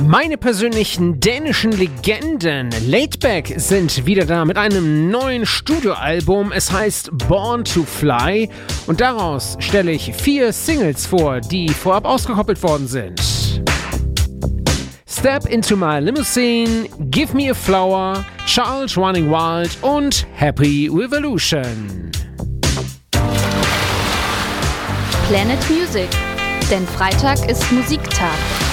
Meine persönlichen dänischen Legenden Laidback sind wieder da mit einem neuen Studioalbum. Es heißt Born to Fly und daraus stelle ich 4 Singles vor, die vorab ausgekoppelt worden sind. Step into my limousine, Give me a flower, Child running wild und Happy Revolution. Planet Music, denn Freitag ist Musiktag.